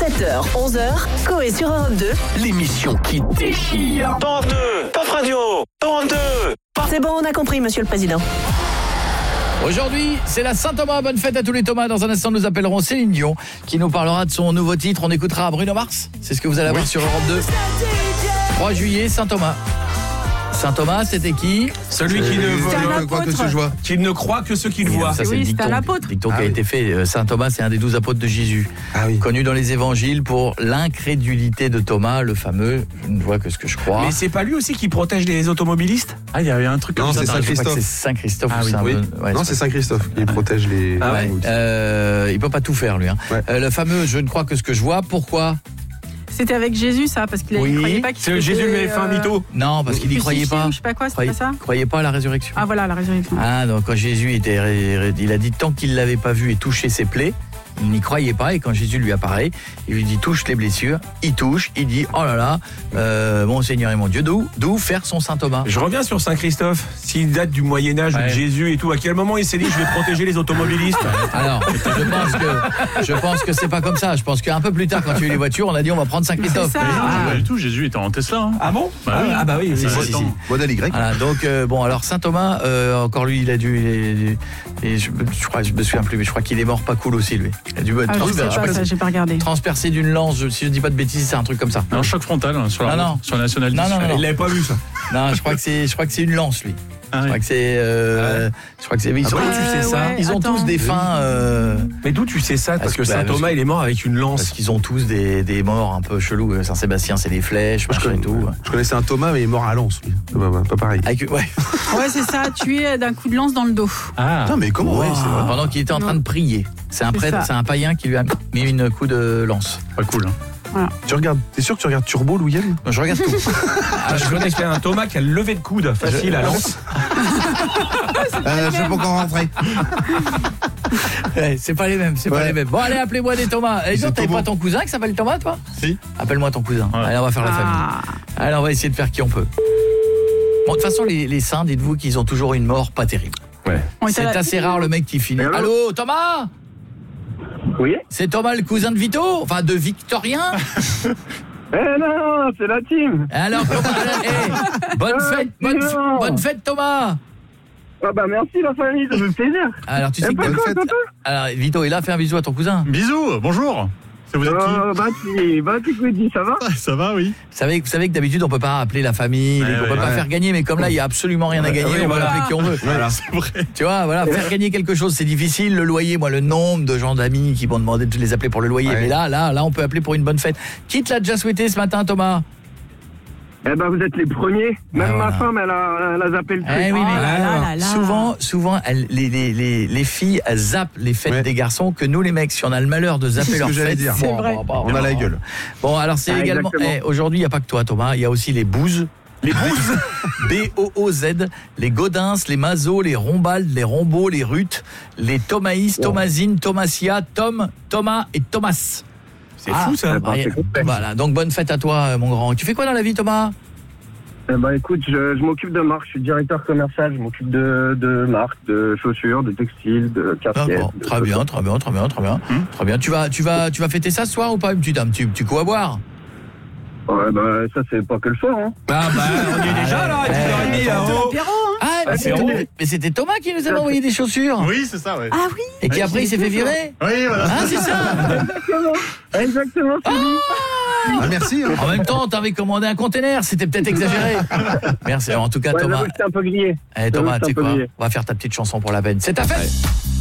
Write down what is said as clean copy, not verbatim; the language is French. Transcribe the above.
7h, 11h, Coé sur Europe 2. L'émission qui déchire. Europe 2, Pop Radio, Europe 2. C'est bon, on a compris, monsieur le président. Aujourd'hui, c'est la Saint-Thomas. Bonne fête à tous les Thomas. Dans un instant, nous appellerons Céline Dion qui nous parlera de son nouveau titre. On écoutera Bruno Mars. C'est ce que vous allez avoir sur Europe 2. 3 juillet, Saint-Thomas. Saint-Thomas, c'était qui? Celui qui ne croit que ce joie. Qui ne croit que ce qu'il voit. Ça, c'est le dicton, dicton qui a été fait. Saint-Thomas, c'est un des 12 apôtres de Jésus. Ah oui. Connu dans les évangiles pour l'incrédulité de Thomas, le fameux « je ne vois que ce que je crois ». Mais c'est pas lui aussi qui protège les automobilistes? Ah, il y avait un truc comme Non, ça. c'est Saint-Christophe. C'est Saint-Christophe. Ah oui. Ouais, Non, c'est Saint-Christophe qui protège les... Ah ouais. Il peut pas tout faire, lui. Hein. Ouais. Le fameux « je ne crois que ce que je vois ». Pourquoi? C'était avec Jésus, ça, parce qu'il ne croyait pas qu'il Jésus lui avait fait un mytho. Non, parce qu'il n'y croyait pas. Je sais pas quoi, c'était pas ça. Il croyait pas à la résurrection. Ah voilà, la résurrection. Ah, donc quand Jésus il a dit tant qu'il l'avait pas vu et touché ses plaies, il n'y croyait pas. Et quand Jésus lui apparaît, il lui dit touche les blessures. Il touche, il dit oh là là, mon Seigneur et mon Dieu. D'où faire son Saint Thomas. Je reviens sur Saint-Christophe. S'il date du Moyen-Âge, Ouais. de Jésus et tout, à quel moment il s'est dit je vais protéger les automobilistes? Alors, je pense que c'est pas comme ça. Je pense qu'un peu plus tard, quand tu as eu les voitures, on a dit on va prendre Saint-Christophe. C'est ça. Pas du tout, Jésus était en Tesla. Hein. Ah bon? Bah oui. Ah bah oui. Si, oui. si, si. Modèle Y. Voilà, donc bon, alors Saint Thomas, encore lui, il a dû, et je me souviens plus, mais je crois qu'il est mort pas cool aussi, lui. Il a dû Ah, je sais pas, ça, j'ai pas regardé. transpercé d'une lance, si je dis pas de bêtises, c'est un truc comme ça. Un choc frontal hein, sur la Non, route, non. sur la nationale 10. Non, non, non. Il l'avait pas vu ça. Non, je crois que c'est une lance, lui. Ah, Je oui. crois que c'est je crois que c'est ils sont, Comment tu sais ça? ouais. ils ont Attends. tous des fins Mais d'où tu sais ça? Parce que bah, Saint parce Thomas, que- il est mort avec une parce lance. qu'ils ont tous des morts un peu chelous. Saint-Sébastien, c'est des flèches, machin et tout. Je connaissais un Thomas, mais il est mort à Lens, lui. Pas pareil. Avec, ouais. Ouais, c'est ça, tué d'un coup de lance dans le dos. Ah, Putain, mais comment Ouais, ouais, c'est vrai. Pendant qu'il était en train de prier. C'est un C'est prêtre, ça. c'est un païen qui lui a mis une coup de lance. pas cool. Hein. T'es sûr que tu regardes Turbo, Louis-Yann? Je regarde tout. Ah, je connais un Thomas qui a levé de coude facile à lance. Je sais pas encore rentrer. Ouais, c'est pas les mêmes, c'est pas Ouais. les mêmes. Bon, allez, appelez-moi des Thomas. Et C'est donc, t'avais Thomas. pas ton cousin qui s'appelle Thomas, toi? Si. Appelle-moi ton cousin. Ouais. Allez, on va faire la famille. Allez, on va essayer de faire qui on peut. Bon, de toute façon, les saints, dites-vous qu'ils ont toujours une mort pas terrible. On était C'est là- assez rare le mec qui finit. Allô Allô, Thomas? Oui? C'est Thomas, le cousin de Vito? Enfin, de Victorien? Eh non, c'est la team. Alors, bonne fête, non. bonne fête, Thomas. Ah bah merci la famille, ça fait plaisir. Alors, tu sais Eh, que pourquoi, fête. papa? alors, Vito est là, fais un bisou à ton cousin. Bisous, bonjour. Ça vous êtes Bati, ça va? qui? Ça va, oui. Vous savez que d'habitude, on peut pas appeler la famille, Ouais, on peut ouais, pas ouais. faire gagner, mais comme là, il y a absolument rien à gagner, oui, on voilà. peut appeler qui on veut. C'est vrai. Tu vois, voilà, faire gagner quelque chose, c'est difficile. Le loyer, moi, le nombre de gens d'amis qui m'ont demandé de les appeler pour le loyer. Ouais. Mais là, on peut appeler pour une bonne fête. Qui te l'a déjà souhaité ce matin, Thomas? Eh ben vous êtes les premiers. Même Ah, ma voilà. femme, elle a zappé le truc. Eh oui, Oh mais là là là là. souvent, les filles elles zappent les fêtes Ouais. des garçons que nous, les mecs, si on a le malheur de zapper C'est ce leurs que j'allais fêtes, dire. C'est vrai. On a la gueule. Bon, alors c'est Ah, également. exactement. Aujourd'hui, il n'y a pas que toi, Thomas. Il y a aussi les bouzes. Les bouzes B-O-O-Z, les Godins, les Mazos, les Rombaldes, les Rombaud, les Ruth, les Thomaïs, Thomasine, Thomasia, Thomas et Thomas. C'est fou ça. Ouais, voilà, donc bonne fête à toi, mon grand. Tu fais quoi dans la vie, Thomas? Eh ben écoute, je m'occupe de marque, je suis directeur commercial, je m'occupe de marques, de chaussures, de textiles, de casquettes. D'accord, de très bien. Très bien. Tu vas fêter ça ce soir ou pas? Un petit coup à boire? Ouais, bah ça c'est pas que le soir, hein. Ah bah on y est déjà là, à 10h30 là-haut. Apéro, hein. Ah, mais c'est bon. c'était Thomas qui nous avait envoyé des chaussures. Oui, c'est ça, ouais. Ah oui. Et qui après il s'est fait virer. Oui, voilà. Ah, c'est ça. Exactement, c'est lui. Ah, merci. Hein. En même temps, t'avais commandé un container, c'était peut-être exagéré. Merci. En tout cas, Ouais, Thomas. j'avoue que c'était un peu grillé. Eh, Thomas, j'avoue que tu sais c'est un peu quoi? grillé. On va faire ta petite chanson pour la peine. C'est ta fête.